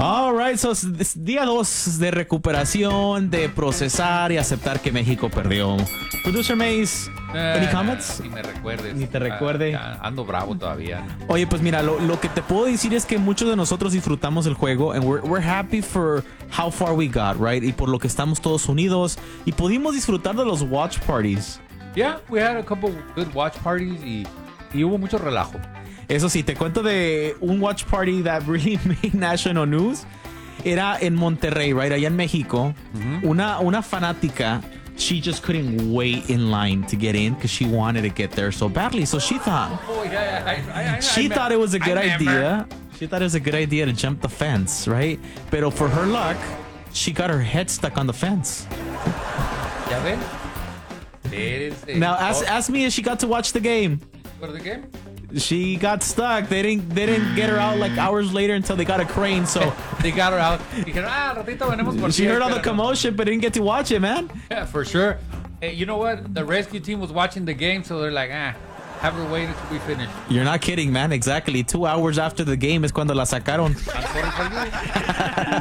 All right, so es día 2 de recuperación, de procesar y aceptar que México perdió. Producer Mace, any comments? Ni me recuerdes. Ni te recuerde. Ando bravo todavía. Oye, pues mira, lo que te puedo decir es que muchos de nosotros disfrutamos el juego and we're happy for how far we got, right? Y por lo que estamos todos unidos y pudimos disfrutar de los watch parties. Yeah, we had a couple good watch parties y hubo mucho relajo. Eso sí, te cuento de un watch party that really made national news. Era en Monterrey, right? Allá en México. Una fanática, she just couldn't wait in line to get in because she wanted to get there so badly. So she thought, she thought it was a good idea. She thought it was a good idea to jump the fence, right? Pero for her luck, she got her head stuck on the fence. ¿Ya ven? Now ask me if she got to watch the game. ¿Por the game? She got stuck. They didn't get her out like hours later until they got a crane. So they got her out. Dijeron, ratito venimos por she heard all the commotion, but didn't get to watch it, man. Yeah, for sure. Hey, you know what? The rescue team was watching the game, so they're like, have her wait until we finish. You're not kidding, man. Exactly. 2 hours after the game is cuando la sacaron.